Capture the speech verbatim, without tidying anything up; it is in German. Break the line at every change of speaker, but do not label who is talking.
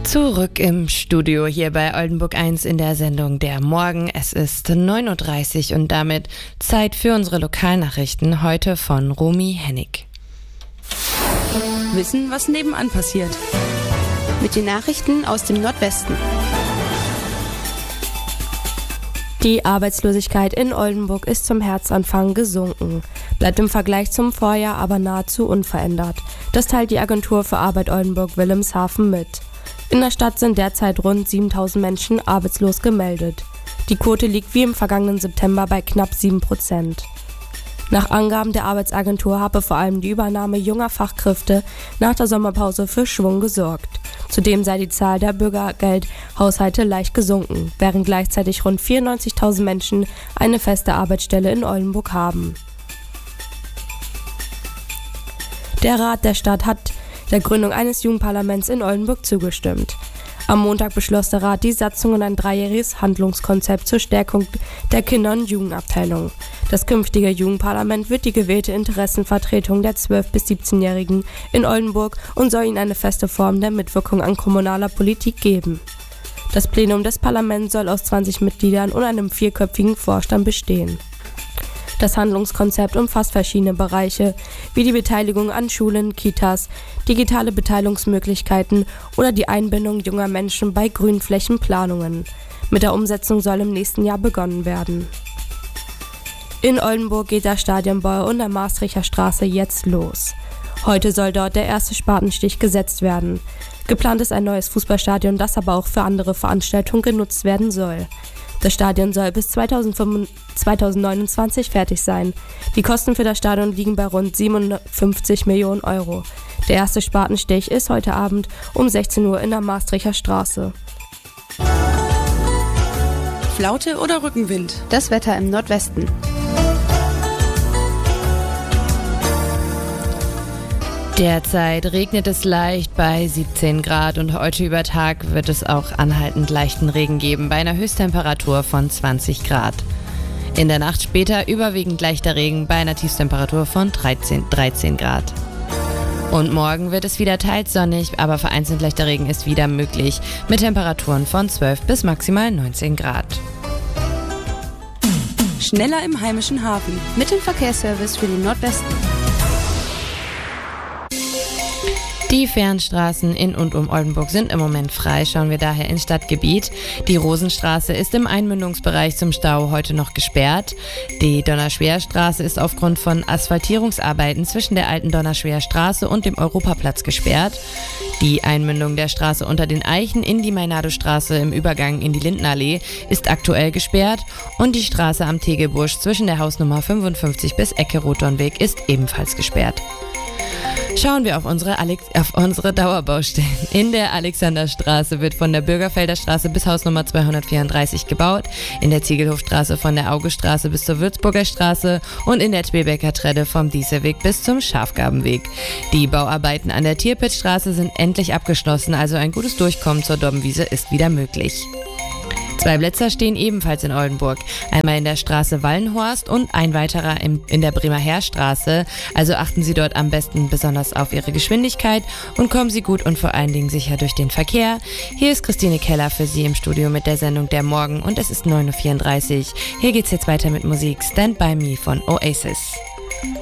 Zurück im Studio hier bei Oldenburg eins in der Sendung Der Morgen. Es ist neun Uhr dreißig und damit Zeit für unsere Lokalnachrichten, heute von Romy Hennig.
Wissen, was nebenan passiert.
Mit den Nachrichten aus dem Nordwesten.
Die Arbeitslosigkeit in Oldenburg ist zum Herbstanfang gesunken, bleibt im Vergleich zum Vorjahr aber nahezu unverändert. Das teilt die Agentur für Arbeit Oldenburg-Wilhelmshaven mit. In der Stadt sind derzeit rund siebentausend Menschen arbeitslos gemeldet. Die Quote liegt wie im vergangenen September bei knapp sieben Prozent. Nach Angaben der Arbeitsagentur habe vor allem die Übernahme junger Fachkräfte nach der Sommerpause für Schwung gesorgt. Zudem sei die Zahl der Bürgergeldhaushalte leicht gesunken, während gleichzeitig rund vierundneunzigtausend Menschen eine feste Arbeitsstelle in Oldenburg haben. Der Rat der Stadt hat der Gründung eines Jugendparlaments in Oldenburg zugestimmt. Am Montag beschloss der Rat die Satzung und ein dreijähriges Handlungskonzept zur Stärkung der Kinder- und Jugendabteilung. Das künftige Jugendparlament wird die gewählte Interessenvertretung der zwölf- bis siebzehnjährigen in Oldenburg und soll ihnen eine feste Form der Mitwirkung an kommunaler Politik geben. Das Plenum des Parlaments soll aus zwanzig Mitgliedern und einem vierköpfigen Vorstand bestehen. Das Handlungskonzept umfasst verschiedene Bereiche, wie die Beteiligung an Schulen, Kitas, digitale Beteiligungsmöglichkeiten oder die Einbindung junger Menschen bei Grünflächenplanungen. Mit der Umsetzung soll im nächsten Jahr begonnen werden. In Oldenburg geht der Stadionbau und der Maastrichter Straße jetzt los. Heute soll dort der erste Spatenstich gesetzt werden. Geplant ist ein neues Fußballstadion, das aber auch für andere Veranstaltungen genutzt werden soll. Das Stadion soll bis zweitausendneunundzwanzig fertig sein. Die Kosten für das Stadion liegen bei rund siebenundfünfzig Millionen Euro. Der erste Spatenstich ist heute Abend um sechzehn Uhr in der Maastrichter Straße.
Flaute oder Rückenwind?
Das Wetter im Nordwesten.
Derzeit regnet es leicht bei siebzehn Grad und heute über Tag wird es auch anhaltend leichten Regen geben bei einer Höchsttemperatur von zwanzig Grad. In der Nacht später überwiegend leichter Regen bei einer Tiefstemperatur von dreizehn, dreizehn Grad. Und morgen wird es wieder teils sonnig, aber vereinzelt leichter Regen ist wieder möglich mit Temperaturen von zwölf bis maximal neunzehn Grad.
Schneller im heimischen Hafen.
Mit dem Verkehrsservice für den Nordwesten.
Die Fernstraßen in und um Oldenburg sind im Moment frei, schauen wir daher ins Stadtgebiet. Die Rosenstraße ist im Einmündungsbereich zum Stau heute noch gesperrt. Die Donnerschwerstraße ist aufgrund von Asphaltierungsarbeiten zwischen der alten Donnerschwerstraße und dem Europaplatz gesperrt. Die Einmündung der Straße unter den Eichen in die Meinadostraße im Übergang in die Lindenallee ist aktuell gesperrt und die Straße am Tegelbusch zwischen der Hausnummer fünfundfünfzig bis Ecke Rothornweg ist ebenfalls gesperrt. Schauen wir auf unsere, Alex- auf unsere Dauerbaustellen. In der Alexanderstraße wird von der Bürgerfelder Straße bis Hausnummer zweihundertvierunddreißig gebaut, in der Ziegelhofstraße von der Augestraße bis zur Würzburger Straße und in der Twebecker Tredde vom Dieseweg bis zum Schafgabenweg. Die Bauarbeiten an der Tierpitzstraße sind endlich abgeschlossen, also ein gutes Durchkommen zur Dobbenwiese ist wieder möglich. Zwei Blitzer stehen ebenfalls in Oldenburg. Einmal in der Straße Wallenhorst und ein weiterer in, in der Bremer Heerstraße. Also achten Sie dort am besten besonders auf Ihre Geschwindigkeit und kommen Sie gut und vor allen Dingen sicher durch den Verkehr. Hier ist Christine Keller für Sie im Studio mit der Sendung Der Morgen und es ist neun Uhr vierunddreißig. Hier geht's jetzt weiter mit Musik Stand By Me von Oasis.